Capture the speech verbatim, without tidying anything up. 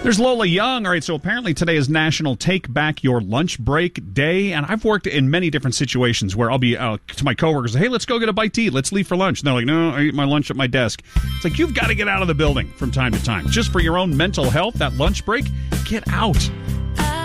There's Lola Young. All right, so apparently today is National Take Back Your Lunch Break Day, and I've worked in many different situations where I'll be uh, to my coworkers, hey, let's go get a bite to eat, let's leave for lunch. And they're like, no, I eat my lunch at my desk. It's like, you've got to get out of the building from time to time. Just for your own mental health, that lunch break, get out.